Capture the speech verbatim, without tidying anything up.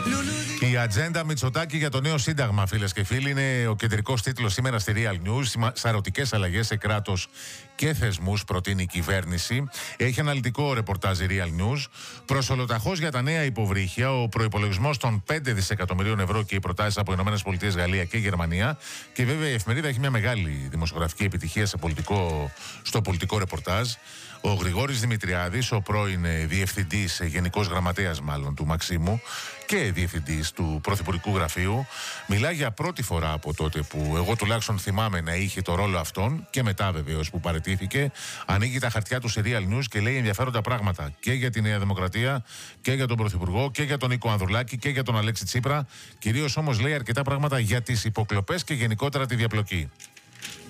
Η ατζέντα Μητσοτάκη για το νέο σύνταγμα, φίλες και φίλοι, είναι ο κεντρικός τίτλος σήμερα στη Real News. Σαρωτικές αλλαγές σε κράτος και θεσμούς προτείνει η κυβέρνηση. Έχει αναλυτικό ρεπορτάζ η Real News. Προσολοταχώς για τα νέα υποβρύχια, ο προϋπολογισμός των πέντε δισεκατομμυρίων ευρώ και οι προτάσεις από ΗΠΑ, Γαλλία και Γερμανία. Και βέβαια η εφημερίδα έχει μια μεγάλη δημοσιογραφική επιτυχία σε πολιτικό, στο πολιτικό ρεπορτάζ. Ο Γρηγόρης Δημητριάδης, ο πρώην διευθυντής, γενικός γραμματέας μάλλον του Μαξίμου και διευθυντής του Πρωθυπουργικού Γραφείου, μιλά για πρώτη φορά από τότε που εγώ τουλάχιστον θυμάμαι να είχε το ρόλο αυτόν και μετά βεβαίως που παραιτήθηκε. Ανοίγει τα χαρτιά του σε Real News και λέει ενδιαφέροντα πράγματα και για τη Νέα Δημοκρατία και για τον Πρωθυπουργό και για τον Νίκο Ανδρουλάκη και για τον Αλέξη Τσίπρα. Κυρίως όμως λέει αρκετά πράγματα για τις υποκλοπές και γενικότερα τη διαπλοκή.